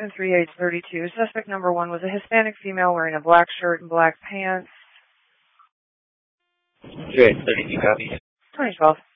3832. Suspect number 1 was a Hispanic female wearing a black shirt and black pants. 3832, copy. 2012.